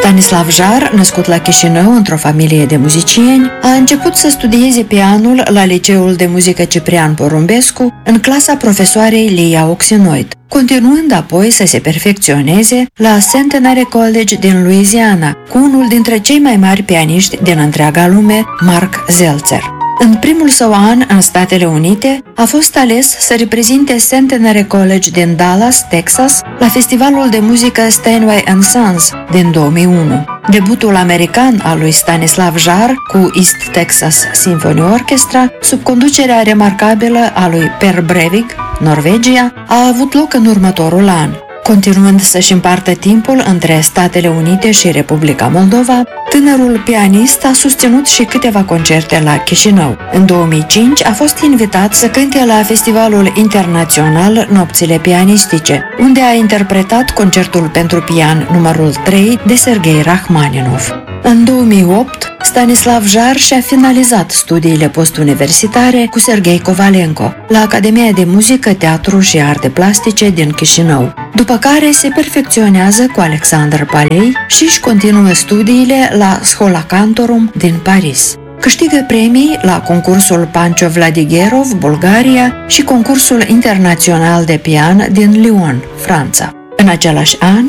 Stanislav Jar, născut la Chișinău într-o familie de muzicieni, a început să studieze pianul la Liceul de Muzică Ciprian Porumbescu, în clasa profesoarei Lia Oxinoid, continuând apoi să se perfecționeze la Centenary College din Louisiana, cu unul dintre cei mai mari pianiști din întreaga lume, Mark Zeltzer. În primul său an în Statele Unite, a fost ales să reprezinte Centenary College din Dallas, Texas, la festivalul de muzică Steinway & Sons din 2001. Debutul american al lui Stanislav Jar cu East Texas Symphony Orchestra, sub conducerea remarcabilă a lui Per Brevig, Norvegia, a avut loc în următorul an. Continuând să-și împartă timpul între Statele Unite și Republica Moldova, tânărul pianist a susținut și câteva concerte la Chișinău. În 2005 a fost invitat să cânte la Festivalul Internațional Nopțile Pianistice, unde a interpretat concertul pentru pian numărul 3 de Serghei Rachmaninov. În 2008, Stanislav Jar și-a finalizat studiile postuniversitare cu Serghei Kovalenko la Academia de Muzică, Teatru și Arte Plastice din Chișinău, după care se perfecționează cu Alexandru Paley și își continuă studiile la Schola Cantorum din Paris. Câștigă premii la concursul Pancho Vladigherov, Bulgaria, și concursul internațional de pian din Lyon, Franța. În același an,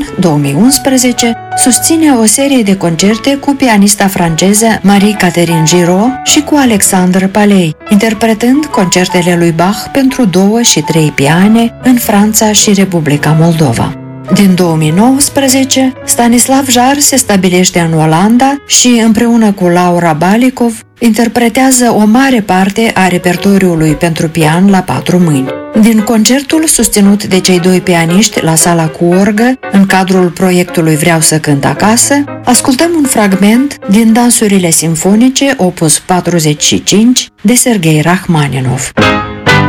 2011, susține o serie de concerte cu pianista franceză Marie-Catherine Giraud și cu Alexandru Paley, interpretând concertele lui Bach pentru 2 și 3 piane în Franța și Republica Moldova. Din 2019, Stanislav Jar se stabilește în Olanda și, împreună cu Laura Balikov, interpretează o mare parte a repertoriului pentru pian la 4 mâini. Din concertul susținut de cei 2 pianiști la sala cu orgă, în cadrul proiectului Vreau să cânt acasă, ascultăm un fragment din Dansurile simfonice, opus 45, de Serghei Rachmaninov.